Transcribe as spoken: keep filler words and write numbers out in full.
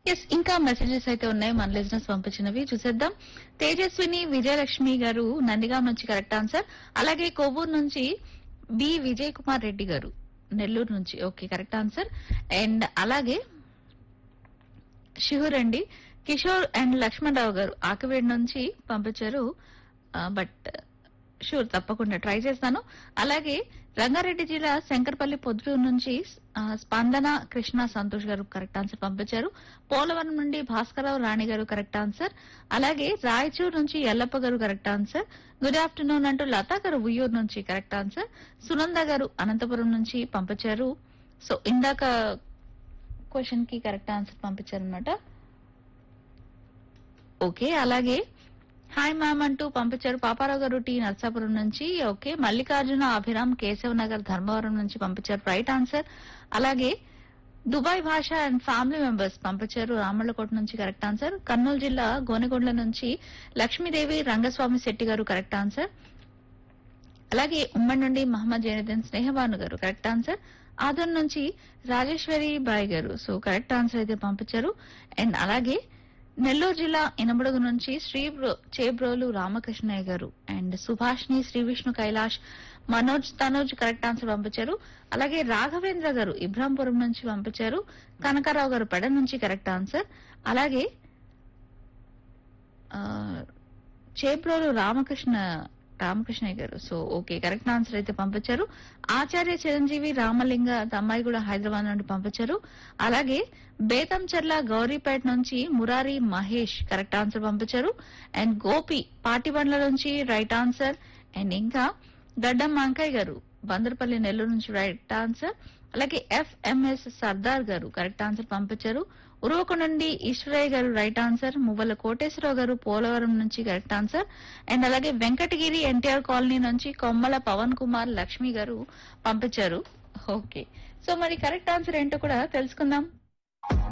Yes ఇంకా messages అయితే ఉన్నాయి మన లిజనర్స్ పంపించినవి చూసేద్దాం. తేజస్విని విజయలక్ష్మి గారు నందిగాం నుంచి కరెక్ట్ ఆన్సర్. అలాగే కొవ్వూరు నుంచి బి విజయ్ కుమార్ రెడ్డి గారు నెల్లూరు నుంచి ఓకే కరెక్ట్ ఆన్సర్. అండ్ అలాగే షిహూర్ అండి కిషోర్ అండ్ లక్ష్మణరావు గారు ఆకివేడి నుంచి పంపించారు. బట్ షూర్ తప్పకుండా ట్రై చేస్తాను. అలాగే రంగారెడ్డి జిల్లా శంకర్పల్లి పొద్దుటూరు నుంచి ఆ, స్పందన కృష్ణ సంతోష్ గారు కరెక్ట్ ఆన్సర్ పంపించారు. పోలవరం నుండి భాస్కరరావు రాణి గారు కరెక్ట్ ఆన్సర్. అలాగే రాయచూర్ నుంచి ఎల్లప్ప గారు కరెక్ట్ ఆన్సర్. గుడ్ ఆఫ్టర్నూన్ అంటూ లతా గారు ఉయ్యూరు నుంచి కరెక్ట్ ఆన్సర్. సునంద గారు అనంతపురం నుంచి పంపించారు. సో ఇందాక క్వశ్చన్ కి కరెక్ట్ ఆన్సర్ పంపించారు అనమాట. ఓకే అలాగే హాయ్ మ్యామ్ అంటూ పంపించారు పాపారావు గారు టీ నర్సాపురం నుంచి. ఓకే మల్లికార్జున అభిరామ్ కేశవ్ నగర్ ధర్మవరం నుంచి పంపించారు రైట్ ఆన్సర్. అలాగే దుబాయ్ భాష అండ్ ఫ్యామిలీ మెంబర్స్ పంపించారు రామళ్ళకోట నుంచి కరెక్ట్ ఆన్సర్. కర్నూలు జిల్లా గోనెగొండ్ల నుంచి లక్ష్మీదేవి రంగస్వామి శెట్టి గారు కరెక్ట్ ఆన్సర్. అలాగే ఉమ్మడి నుండి మహమ్మద్ జైనుద్దీన్ స్నేహబాను గారు కరెక్ట్ ఆన్సర్. ఆదర్ నుంచి రాజేశ్వరి బాయ్ గారు సో కరెక్ట్ ఆన్సర్ అయితే పంపించారు. అండ్ అలాగే నెల్లూరు జిల్లా ఇనమడుగు నుంచి శ్రీ చేబ్రోలు రామకృష్ణయ్య గారు and Subhashini Shri Vishnu Kailash Manoj Tanoj correct answer పంపించారు. అలాగే రాఘవేంద్ర గారు ఇబ్రాంపురం నుంచి పంపించారు. కనకారావు గారు పెడ నుంచి కరెక్ట్ ఆన్సర్. అలాగే ఆ, చేబ్రోలు రామకృష్ణ రామకృష్ణయ్య గారు సో ఓకే కరెక్ట్ ఆన్సర్ అయితే పంపించారు. ఆచార్య చిరంజీవి రామలింగ అమ్మాయి కూడా హైదరాబాద్ నుండి పంపించారు. అలాగే బేతంచెర్ల గౌరీపేట నుంచి మురారి మహేష్ కరెక్ట్ ఆన్సర్ పంపించారు. అండ్ గోపి పాటిబండ్ల నుంచి రైట్ ఆన్సర్. అండ్ ఇంకా గడ్డం మాంకయ్య గారు బందరపల్లి నెల్లూరు నుంచి రైట్ ఆన్సర్. అలాగే ఎఫ్ఎంఎస్ సర్దార్ గారు కరెక్ట్ ఆన్సర్ పంపించారు. ఉరవకు నుండి ఈశ్వరయ్య గారు రైట్ ఆన్సర్. మువ్వల కోటేశ్వరరావు గారు పోలవరం నుంచి కరెక్ట్ ఆన్సర్. అండ్ అలాగే వెంకటగిరి ఎన్టీఆర్ కాలనీ నుంచి కొమ్మల పవన్ కుమార్ లక్ష్మి గారు పంపించారు. ఓకే సో మరి కరెక్ట్ ఆన్సర్ ఏంటో కూడా తెలుసుకుందాం.